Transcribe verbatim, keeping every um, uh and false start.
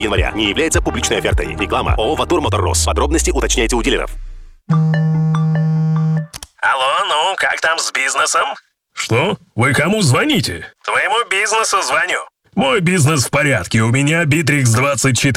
января. Не является публичной офертой. Реклама. ООО «Ватур Моторрос». Подробности уточняйте у дилеров. Алло, ну, как там с бизнесом? Что? Вы кому звоните? Твоему бизнесу звоню. Мой бизнес в порядке. У меня Битрикс двадцать четыре.